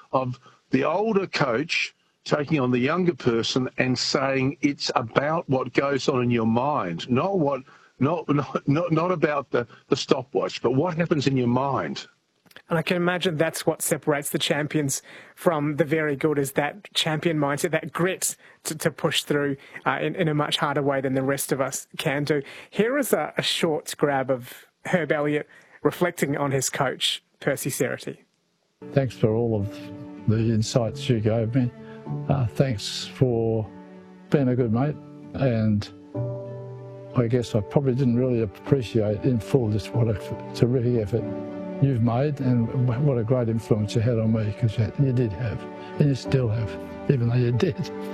of the older coach taking on the younger person and saying it's about what goes on in your mind, not about the stopwatch, but what happens in your mind. And I can imagine that's what separates the champions from the very good, is that champion mindset, that grit to push through in a much harder way than the rest of us can do. Here is a short grab of Herb Elliott reflecting on his coach, Percy Cerutty. Thanks for all of the insights you gave me. Thanks for being a good mate, and I guess I probably didn't really appreciate in full just what a terrific effort you've made and what a great influence you had on me, because you did have, and you still have, even though you did.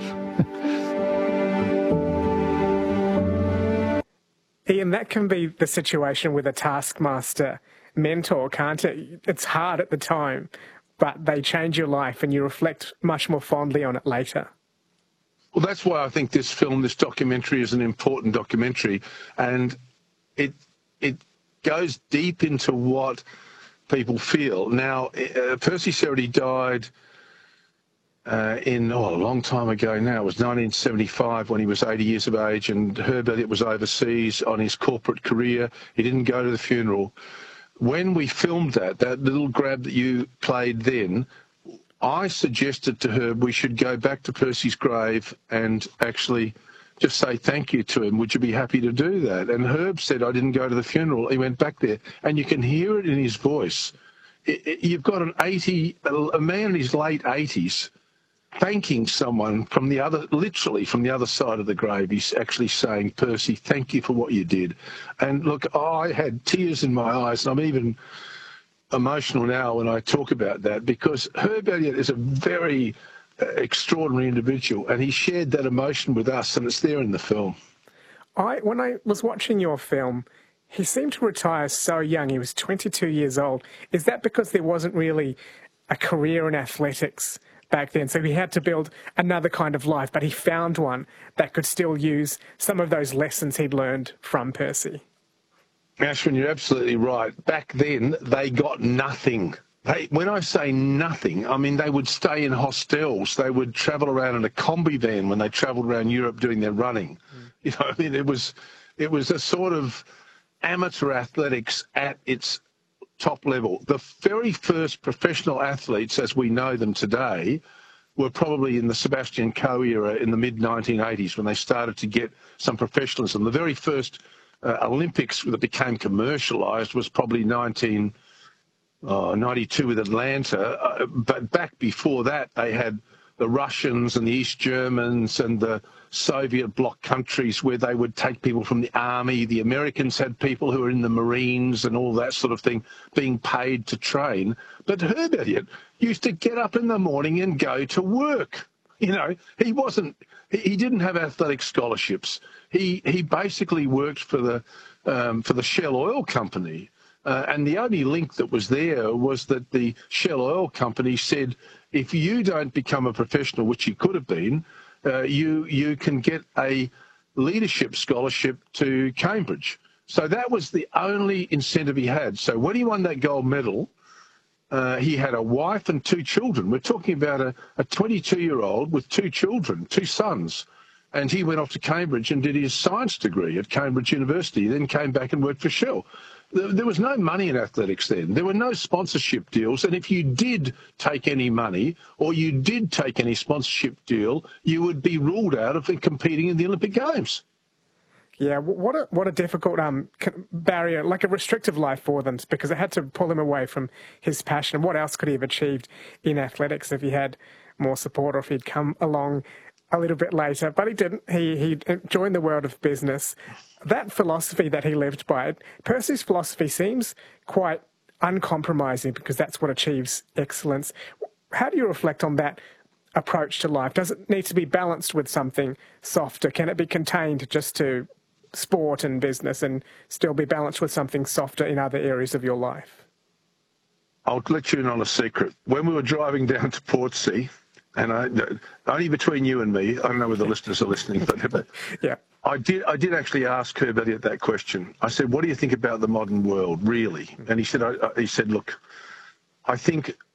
Ian, that can be the situation with a taskmaster mentor, can't it? It's hard at the time, but they change your life and you reflect much more fondly on it later. Well, that's why I think this film, this documentary, is an important documentary, and it goes deep into what people feel. Now, Percy Cerutty died a long time ago now. It was 1975 when he was 80 years of age, and Herb Elliott was overseas on his corporate career. He didn't go to the funeral. When we filmed that little grab that you played then, I suggested to Herb we should go back to Percy's grave and actually just say thank you to him. Would you be happy to do that? And Herb said, I didn't go to the funeral. He went back there, and you can hear it in his voice. You've got a man in his late 80s thanking someone from the other, literally from the other side of the grave. He's actually saying, Percy, thank you for what you did. And look, I had tears in my eyes, and I'm even emotional now when I talk about that, because Herb Elliott is a very extraordinary individual, and he shared that emotion with us, and it's there in the film. When I was watching your film, he seemed to retire so young. He was 22 years old. Is that because there wasn't really a career in athletics back then, so he had to build another kind of life, but he found one that could still use some of those lessons he'd learned from Percy? Ashwin, you're absolutely right. Back then, they got nothing. When I say nothing, I mean they would stay in hostels. They would travel around in a combi van when they travelled around Europe doing their running. You know, I mean, it was a sort of amateur athletics at its top level. The very first professional athletes, as we know them today, were probably in the Sebastian Coe era in the mid-1980s when they started to get some professionalism. The very first Olympics that became commercialised was probably 1992 with Atlanta. But back before that, they had the Russians and the East Germans and the Soviet bloc countries where they would take people from the army. The Americans had people who were in the Marines and all that sort of thing being paid to train. But Herb Elliott used to get up in the morning and go to work. You know, he didn't have athletic scholarships. He basically worked for the Shell Oil Company. And the only link that was there was that the Shell Oil Company said, if you don't become a professional, which you could have been, you can get a leadership scholarship to Cambridge. So that was the only incentive he had. So when he won that gold medal, he had a wife and 2 children. We're talking about a 22-year-old with 2 children, 2 sons. And he went off to Cambridge and did his science degree at Cambridge University, then came back and worked for Shell. There was no money in athletics then. There were no sponsorship deals. And if you did take any money or you did take any sponsorship deal, you would be ruled out of competing in the Olympic Games. Yeah, what a difficult barrier, like a restrictive life for them, because it had to pull him away from his passion. What else could he have achieved in athletics if he had more support or if he'd come along a little bit later? But he didn't. He joined the world of business. That philosophy that he lived by, Percy's philosophy seems quite uncompromising because that's what achieves excellence. How do you reflect on that approach to life? Does it need to be balanced with something softer? Can it be contained just to sport and business and still be balanced with something softer in other areas of your life? I'll let you in on a secret. When we were driving down to Portsea, and only between you and me, I don't know whether the listeners are listening, but yeah. I did actually ask Herb Elliott that question. I said, what do you think about the modern world, really? And he said, look, I think